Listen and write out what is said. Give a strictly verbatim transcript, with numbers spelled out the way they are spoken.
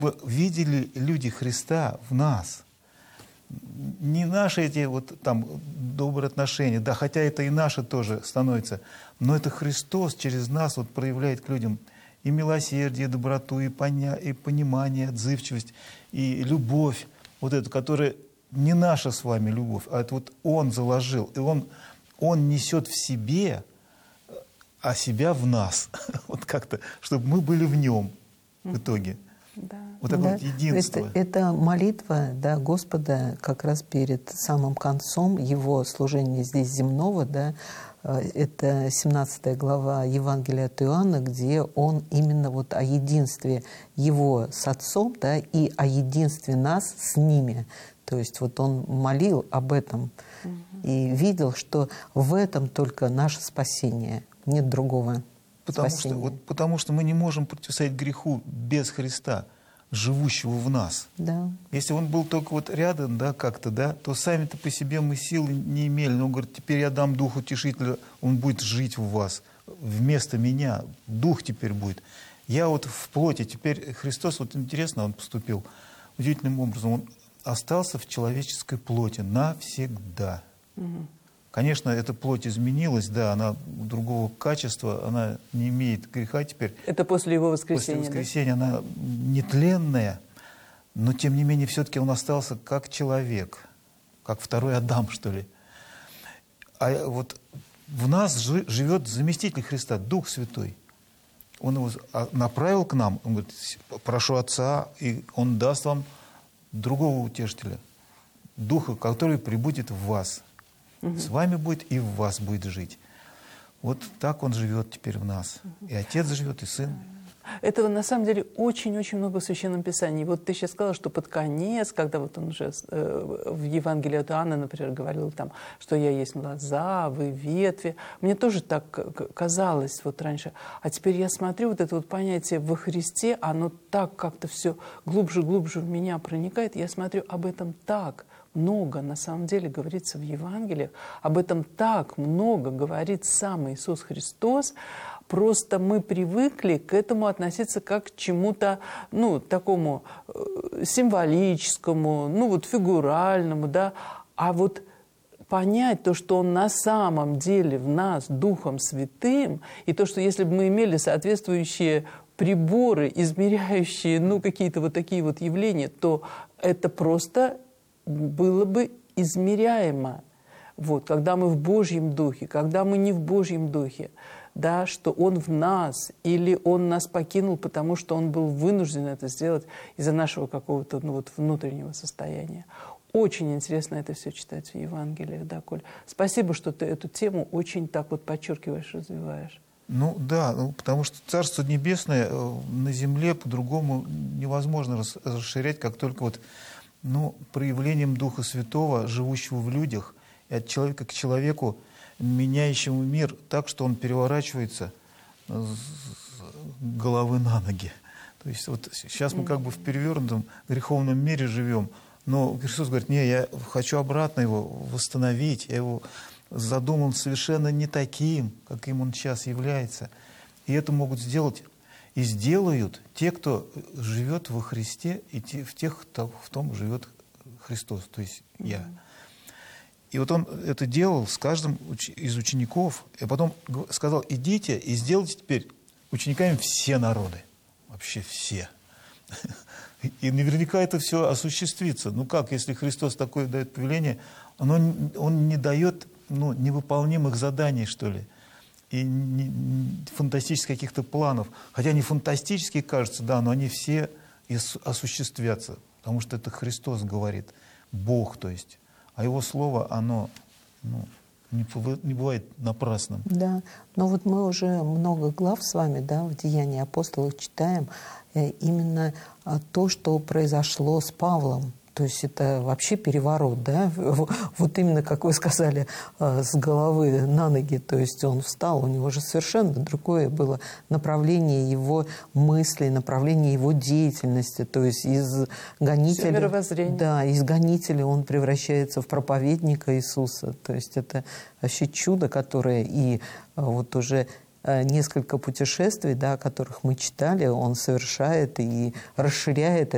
Видели люди Христа в нас. Не наши эти вот там добрые отношения, да, хотя это и наши тоже становится, но это Христос через нас вот проявляет к людям и милосердие, и доброту, и, поня и понимание, отзывчивость, и любовь, вот эту, которая не наша с вами любовь, а это вот Он заложил, и Он, он несет в себе, а себя в нас, вот как-то, чтобы мы были в Нем в итоге. Да. Вот такое Да. вот единство. Это, это молитва, да, Господа как раз перед самым концом Его служения здесь земного, да, это семнадцатая глава Евангелия от Иоанна, где Он именно вот о единстве Его с Отцом, да, и о единстве нас с ними. То есть вот Он молил об этом угу. и видел, что в этом только наше спасение, нет другого. Потому что, вот, потому что мы не можем противостоять греху без Христа, живущего в нас. Да. Если Он был только вот рядом, да, как-то, да, то сами-то по себе мы силы не имели. Но Он говорит, теперь я дам Дух Утешителя, Он будет жить в вас. Вместо меня Дух теперь будет. Я вот в плоти, теперь Христос, вот интересно, Он поступил удивительным образом. Он остался в человеческой плоти навсегда. Угу. Конечно, эта плоть изменилась, да, она другого качества, она не имеет греха теперь. Это после Его воскресения, После воскресения, да? Она нетленная, но тем не менее все-таки Он остался как человек, как второй Адам, что ли. А вот в нас живет заместитель Христа, Дух Святой. Он его направил к нам, он говорит, прошу Отца, и Он даст вам другого утешителя, Духа, который прибудет в вас. Угу. С вами будет и в вас будет жить. Вот так Он живет теперь в нас. Угу. И Отец живет, и Сын. Этого на самом деле очень-очень много в Священном Писании. Вот ты сейчас сказала, что под конец, когда вот он уже э, в Евангелии от Иоанна, например, говорил там, что я есть лоза, вы ветви. Мне тоже так казалось вот раньше. А теперь я смотрю, вот это вот понятие во Христе, оно так как-то все глубже-глубже в меня проникает. Я смотрю, об этом так много на самом деле говорится в Евангелиях. Об этом так много говорит сам Иисус Христос. Просто мы привыкли к этому относиться как к чему-то, ну, такому символическому, ну, вот фигуральному, да. А вот понять то, что Он на самом деле в нас Духом Святым, и то, что если бы мы имели соответствующие приборы, измеряющие, ну, какие-то вот такие вот явления, то это просто было бы измеряемо. Вот, когда мы в Божьем Духе, когда мы не в Божьем Духе, да, что Он в нас, или Он нас покинул, потому что Он был вынужден это сделать из-за нашего какого-то, ну, вот, внутреннего состояния. Очень интересно это все читать в Евангелиях, да, Коль? Спасибо, что ты эту тему очень так вот подчеркиваешь, развиваешь. Ну да, ну, потому что Царство Небесное на земле по-другому невозможно расширять, как только вот, ну, проявлением Духа Святого, живущего в людях, и от человека к человеку, меняющему мир так, что он переворачивается с головы на ноги. То есть вот сейчас мы как бы в перевернутом греховном мире живем, но Христос говорит, не, я хочу обратно его восстановить, я его задумал совершенно не таким, каким он сейчас является. И это могут сделать и сделают те, кто живет во Христе, и те, в тех, кто в том живет Христос, то есть я. И вот Он это делал с каждым из учеников, и потом сказал, идите и сделайте теперь учениками все народы, вообще все. И наверняка это все осуществится. Ну как, если Христос такое дает повеление, он, он не дает, ну, невыполнимых заданий, что ли, и не, не, фантастических каких-то планов. Хотя они фантастические, кажутся, да, но они все осуществятся, потому что это Христос говорит, Бог, то есть. А Его Слово, оно, ну, не, не бывает напрасным. Да, но вот мы уже много глав с вами, да, в Деянии апостолов читаем, именно то, что произошло с Павлом. То есть это вообще переворот, да? Вот именно, как вы сказали, с головы на ноги. То есть он встал, у него же совершенно другое было направление его мыслей, направление его деятельности. То есть из гонителя, да, из гонителя он превращается в проповедника Иисуса. То есть это вообще чудо, которое и вот уже несколько путешествий, да, о которых мы читали, он совершает и расширяет